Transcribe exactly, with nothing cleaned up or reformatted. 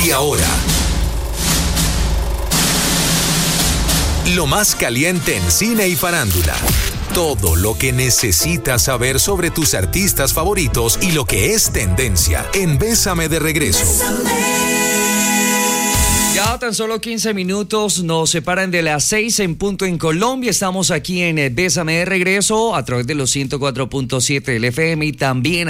Y ahora, lo más caliente en cine y farándula. Todo lo que necesitas saber sobre tus artistas favoritos y lo que es tendencia en Bésame de Regreso. Ya tan solo quince minutos nos separan de las seis en punto en Colombia. Estamos aquí en Bésame de Regreso a través de los ciento cuatro punto siete del F M y también